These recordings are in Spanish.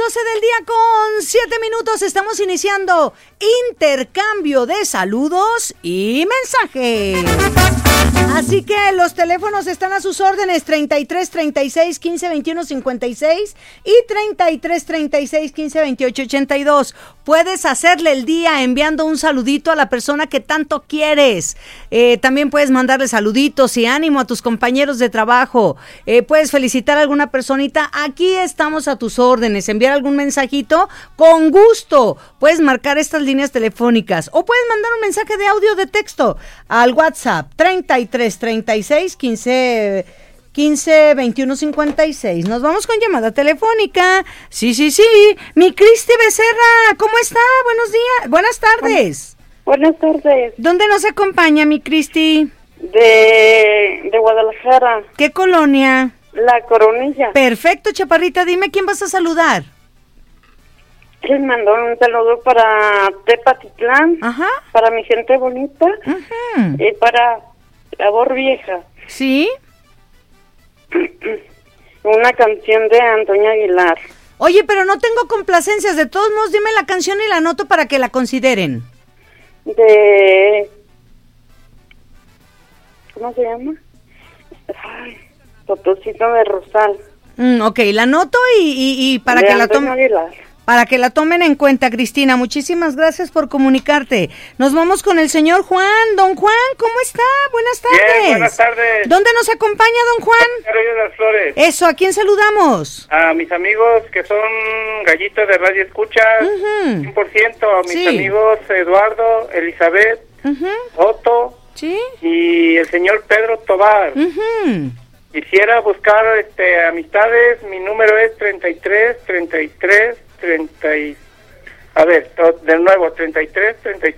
12 del día con 7 minutos. Estamos iniciando intercambio de saludos y mensajes. Así que los teléfonos están a sus órdenes: 33 36 15 21 56 y 33 36 15 28 82. Puedes hacerle el día enviando un saludito a la persona que tanto quieres. También puedes mandarle saluditos y ánimo a tus compañeros de trabajo. Puedes felicitar a alguna personita. Aquí estamos a tus órdenes. Enviar algún mensajito con gusto. Puedes marcar estas líneas telefónicas o puedes mandar un mensaje de audio o de texto al WhatsApp 33 36 15 21 56. Nos vamos con llamada telefónica. Sí. Mi Cristi Becerra, ¿cómo está? Buenos días, buenas tardes. Buenas tardes. ¿Dónde nos acompaña mi Cristi? De Guadalajara. ¿Qué colonia? La Coronilla. Perfecto, chaparrita, dime quién vas a saludar. Les mando un saludo para Tepatitlán. Ajá. Para mi gente bonita. Ajá. Y para Labor Vieja. ¿Sí? Una canción de Antonio Aguilar. Oye, pero no tengo complacencias. De todos modos, dime la canción y la anoto para que la consideren. ¿Cómo se llama? Ay, Totocito de Rosal. Ok, la anoto y para de que la Antonio tomen. Aguilar. Para que la tomen en cuenta, Cristina. Muchísimas gracias por comunicarte. Nos vamos con el señor Juan. Don Juan, ¿cómo está? Buenas tardes. Bien, buenas tardes. ¿Dónde nos acompaña, don Juan? Arroyo de las Flores. Eso, ¿a quién saludamos? A mis amigos que son gallitos de Radio Escucha, 100%. A mis Sí. amigos Eduardo, Elizabeth, Otto ¿Sí? y el señor Pedro Tobar. Quisiera buscar amistades. Mi número es 33 de nuevo 33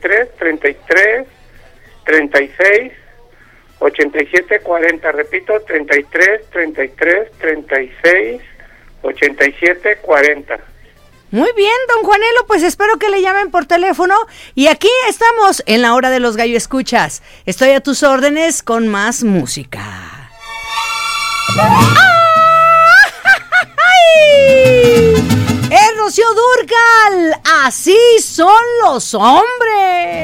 36 87 40. Repito, 33 36 87 40. Muy bien, don Juanelo, pues espero que le llamen por teléfono. Y aquí estamos en la hora de los gallo escuchas. Estoy a tus órdenes con más música. ¡Es Rocío Dúrcal! ¡Así son los hombres!